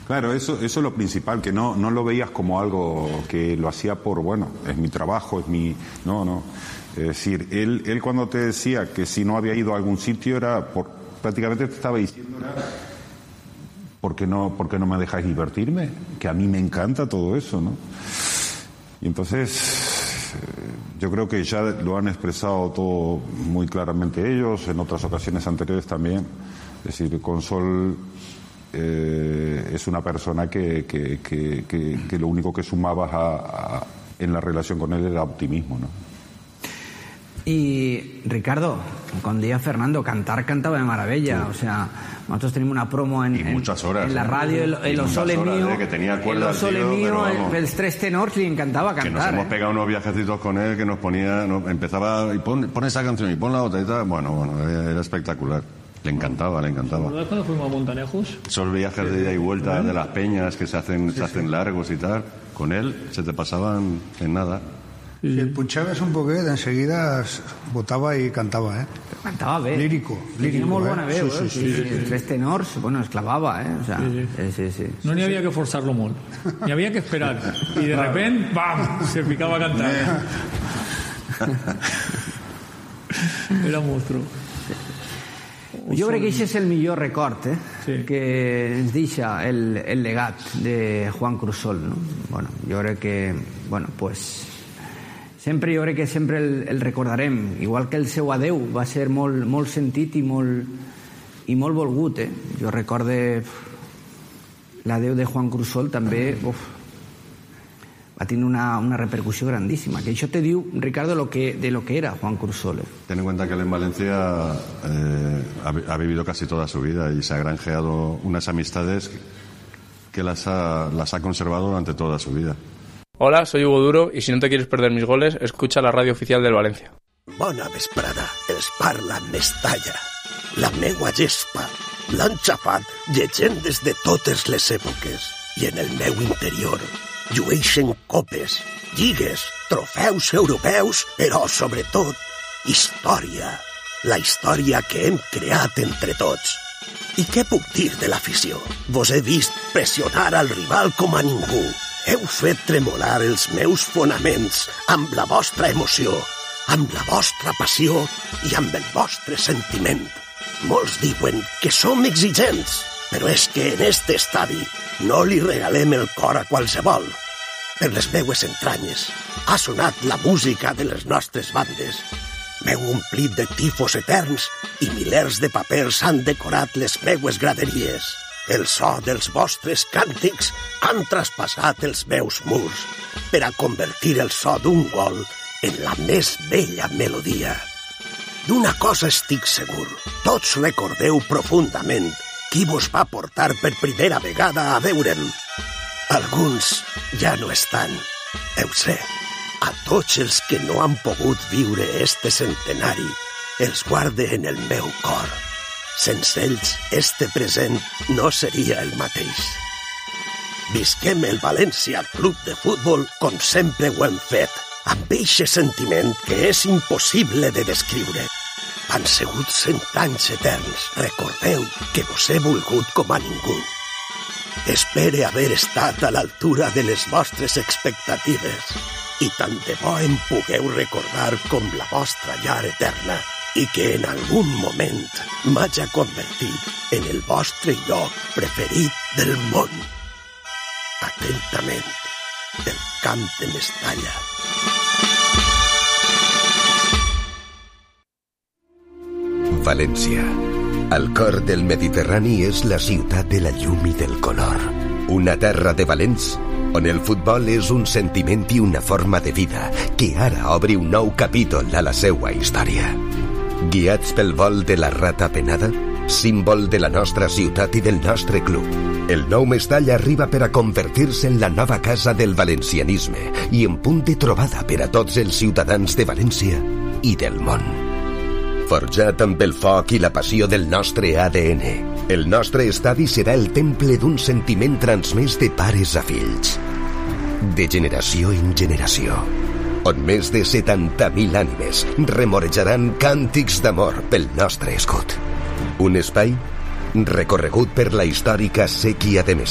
Claro, eso es lo principal, que no lo veías como algo que lo hacía por, bueno, es mi trabajo, es mi... No. Es decir, él cuando te decía que si no había ido a algún sitio era prácticamente te estaba diciendo ¿por qué no me dejáis divertirme? Que a mí me encanta todo eso, ¿no? Y entonces yo creo que ya lo han expresado todo muy claramente ellos, en otras ocasiones anteriores también. Es decir, Consol es una persona que lo único que sumabas en la relación con él era optimismo, ¿no? Y Ricardo, cuando decía Fernando, cantaba de maravilla. O sea, nosotros tenemos una promo muchas horas, en la radio, el Osole mío, que tenía cuerda, el Osole mío, el tres tenors, le encantaba cantar. Que nos hemos pegado unos viajecitos con él que nos ponía, empezaba y pon esa canción y pon la otra y tal. Bueno, era espectacular. Le encantaba. ¿Recuerdas cuando fuimos a Montanejos? Esos viajes de ida y vuelta de las peñas que se hacen largos y tal, con él se te pasaban en nada. Si el punxaves un poquet, enseguida votava i cantava, Cantava bé. Lírico. Tenia molt bona veu, sí. Els tres tenors, bueno, es clavava, O sea, sí. No n'hi havia que forçar-lo molt. N'hi havia que esperar. I de repente, ¡bam!, se ficava a cantar. Era monstruo. Jo crec que aquest és el millor record que ens deixa el legat de Juan Crusol, no? Bueno, jo crec que, jo crec que sempre el recordarem, igual que el seu adeu va ser molt sentit i molt volgut. Jo recorde l'adeu de Juan Crusol també va tenir una repercussió grandísima, que això te diu, Ricardo, de lo que era Juan Crusol. Ten en cuenta que él en Valencia ha vivido casi toda su vida y se ha granjeado unas amistades que las ha conservado durante toda su vida. Hola, soy Hugo Duro y si no te quieres perder mis goles, escucha la radio oficial del Valencia. Bona vesprada, els parla Mestalla. La meua gespa l'han xafat llegendes de totes les èpoques i en el meu interior llueixen copes, lligues, trofeus europeus, però sobretot història. La història que hem creat entre tots. I què puc dir de l'afició? Vos he vist pressionar al rival com a ningú. Heu fet tremolar els meus fonaments amb la vostra emoció, amb la vostra passió i amb el vostre sentiment. Molts diuen que som exigents, però és que en este estadi no li regalem el cor a qualsevol. Per les meues entranyes ha sonat la música de les nostres bandes. M'heu omplit de tifos eterns i milers de papers han decorat les meues graderies. El so dels vostres càntics han traspassat els meus murs per a convertir el so d'un gol en la més bella melodia. D'una cosa estic segur, tots recordeu profundament qui vos va portar per primera vegada a veure'm. Alguns ja no estan, ho sé. A tots els que no han pogut viure este centenari, els guarde en el meu cor. Sense ells, este present no seria el mateix. Visquem el València Club de Futbol com sempre ho hem fet, amb eixe sentiment que és impossible de descriure. Han sigut 100 anys eterns, recordeu que vos he volgut com a ningú. Espere haver estat a l'altura de les vostres expectatives i tant de bo em pugueu recordar com la vostra llar eterna i que en algun moment m'haja convertit en el vostre lloc preferit del món. Atentament, del Camp de Mestalla. València. Al cor del Mediterrani és la ciutat de la llum i del color. Una terra de valents on el futbol és un sentiment i una forma de vida que ara obri un nou capítol a la seua història. Guiats pel vol de la rata penada, símbol de la nostra ciutat i del nostre club, el nou Mestalla arriba per a convertir-se en la nova casa del valencianisme i en punt de trobada per a tots els ciutadans de València i del món. Forjat amb el foc i la passió del nostre ADN, el nostre estadi serà el temple d'un sentiment transmès de pares a fills, de generació en generació, on més de 70.000 ànimes remorejaran càntics d'amor pel nostre escut. Un espai recorregut per la històrica sèquia de Mestalla.